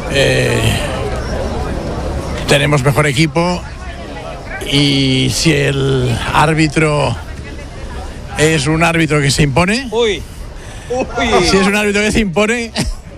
tenemos mejor equipo y si el árbitro es un árbitro que se impone, si es un árbitro que se impone,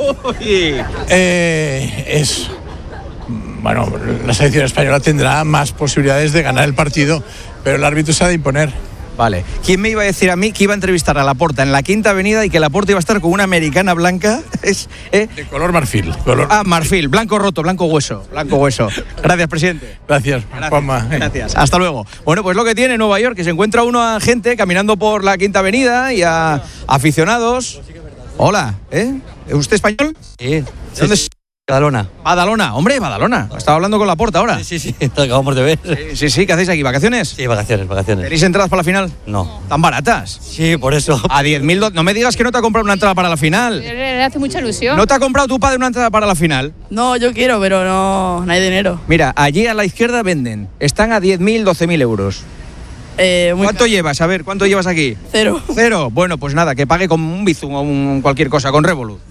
bueno, la selección española tendrá más posibilidades de ganar el partido, pero el árbitro se ha de imponer. Vale. ¿Quién me iba a decir a mí que iba a entrevistar a Laporta en la Quinta Avenida y que Laporta iba a estar con una americana blanca? De color marfil. Marfil, blanco roto, blanco hueso. Gracias, presidente. Gracias, Juanma. Gracias. Hasta luego. Bueno, pues lo que tiene Nueva York, que se encuentra uno a gente caminando por la Quinta Avenida y a aficionados. Hola, ¿Es usted español? Sí. ¿Dónde es? Badalona, hombre, Badalona. Estaba hablando con Laporta ahora. Sí, te acabamos de ver. Sí, ¿qué hacéis aquí? ¿Vacaciones? Sí, vacaciones. ¿Tenéis entradas para la final? No. ¿Tan baratas? Sí, por eso. A 10.000, no me digas que no te ha comprado una entrada para la final. Le hace mucha ilusión. ¿No te ha comprado tu padre una entrada para la final? No, yo quiero, pero no hay dinero. Mira, allí a la izquierda venden. Están a 10.000, 12.000 euros. ¿Cuánto llevas? A ver, ¿cuánto llevas aquí? Cero. Bueno, pues nada, que pague con un Bizum o cualquier cosa, con Revolut.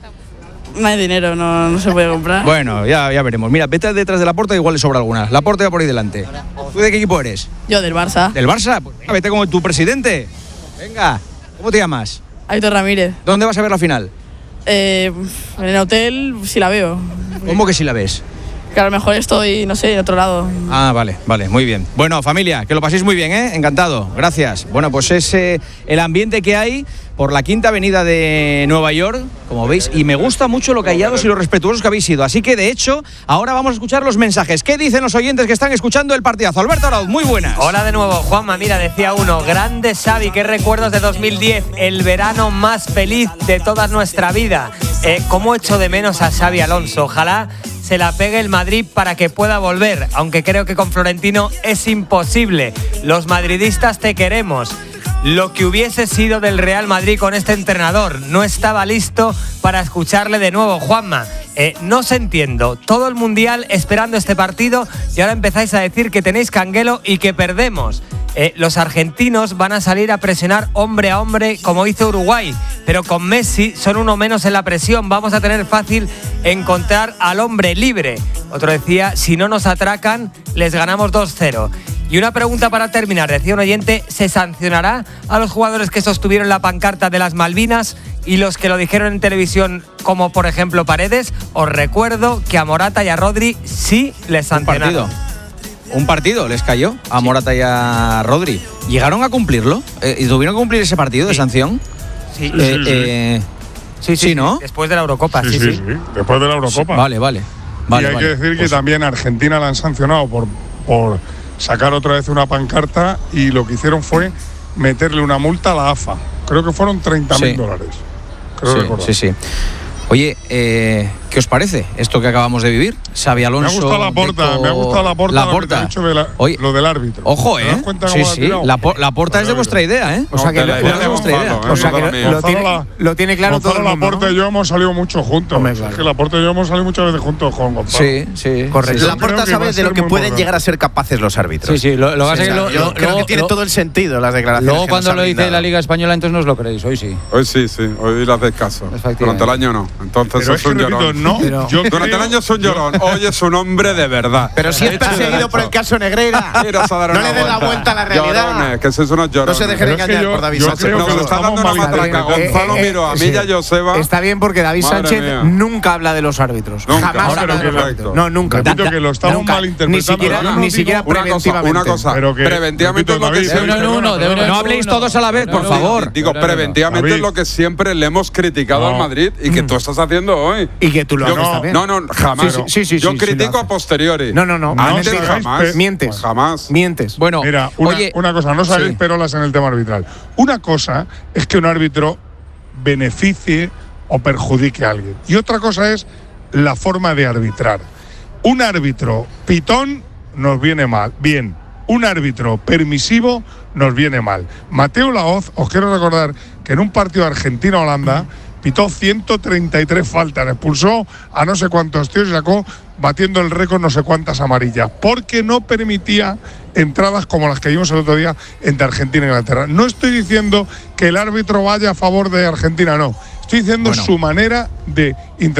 No hay dinero, no se puede comprar. Bueno, ya veremos. Mira, vete detrás de Laporta, igual le sobra alguna. Laporta va por ahí delante. ¿Tú de qué equipo eres? Yo del Barça. ¿Del Barça? Pues venga, vete como tu presidente. Venga, ¿cómo te llamas? Aitor Ramírez. ¿Dónde vas a ver la final? En el hotel, si la veo. ¿Cómo que si la ves? Que a lo mejor estoy, no sé, en otro lado. Ah, vale, muy bien. Bueno, familia, que lo paséis muy bien, Encantado, gracias. Bueno, pues es el ambiente que hay por la Quinta Avenida de Nueva York, como veis, y me gusta mucho lo callados y lo respetuosos que habéis sido. Así que, de hecho, ahora vamos a escuchar los mensajes. ¿Qué dicen los oyentes que están escuchando el partidazo? Alberto Arauz, muy buenas. Hola de nuevo, Juanma. Mira, decía uno, grande Xavi, qué recuerdos de 2010, el verano más feliz de toda nuestra vida. ¿Cómo echo de menos a Xavi Alonso? Ojalá se la pegue el Madrid para que pueda volver, aunque creo que con Florentino es imposible. Los madridistas te queremos. Lo que hubiese sido del Real Madrid con este entrenador. No estaba listo para escucharle de nuevo, Juanma. No os entiendo. Todo el Mundial esperando este partido y ahora empezáis a decir que tenéis canguelo y que perdemos. Los argentinos van a salir a presionar hombre a hombre como hizo Uruguay, pero con Messi son uno menos en la presión. Vamos a tener fácil encontrar al hombre libre. Otro decía, si no nos atracan, les ganamos 2-0. Y una pregunta para terminar, decía un oyente, ¿se sancionará a los jugadores que sostuvieron la pancarta de las Malvinas y los que lo dijeron en televisión, como por ejemplo Paredes? Os recuerdo que a Morata y a Rodri sí les sancionaron. Un partido les cayó a Morata y a Rodri. ¿Llegaron a cumplirlo? ¿Y tuvieron que cumplir ese partido de sanción? Sí, ¿no? Después de la Eurocopa, sí. Después de la Eurocopa. Vale. Y hay que decir que también a Argentina la han sancionado por sacar otra vez una pancarta y lo que hicieron fue meterle una multa a la AFA. Creo que fueron $30.000. Sí. Oye, ¿qué os parece esto que acabamos de vivir? Xavi Alonso. Me ha gustado Laporta. Dicho lo del árbitro. Ojo, ¿Te das cuenta Sí. cómo Laporta es de vuestra idea, O sea que lo tiene claro todo el mundo, Laporta y yo hemos salido mucho juntos. Es que Laporta y yo hemos salido muchas veces juntos con Gonzalo. Sí. Correcto. Laporta sabe de lo que pueden llegar a ser capaces los árbitros. Sí. Lo que pasa es que yo creo que tiene todo el sentido las declaraciones. Luego cuando lo dice la Liga Española, entonces no os lo creéis. Hoy sí. Hoy sí. Hoy las des caso. Durante el año no. Entonces es un llorón. Durante el año es un llorón. Hoy es un hombre de verdad. Pero si es perseguido por el caso Negreira, no le den la vuelta a la realidad. Llorones, que sois unos llorones. No se dejen engañar por David Sánchez. Nos está dando una matraca. Gonzalo Miró, a mí y a Joseba. Está bien porque David Sánchez nunca habla de los árbitros. Jamás habla de los árbitros. No, nunca. Repito que lo estamos malinterpretando. Ni siquiera preventivamente. Una cosa. Preventivamente es lo que siempre. No habléis todos a la vez, por favor. Digo, preventivamente es lo que siempre le hemos criticado al Madrid y que tú estás haciendo hoy. Y que tú lo hagas también. No, jamás. Yo critico a posteriori. No. Antes jamás. Mientes. Jamás. Mientes. Bueno, mira, una cosa, no sabéis perolas en el tema arbitral. Una cosa es que un árbitro beneficie o perjudique a alguien. Y otra cosa es la forma de arbitrar. Un árbitro pitón nos viene mal. Bien. Un árbitro permisivo nos viene mal. Mateo Laoz, os quiero recordar que en un partido Argentina-Holanda pitó 133 faltas, expulsó a no sé cuántos tíos y sacó, batiendo el récord, no sé cuántas amarillas, porque no permitía entradas como las que vimos el otro día entre Argentina e Inglaterra. No estoy diciendo que el árbitro vaya a favor de Argentina, no. Estoy diciendo su manera de interpretar.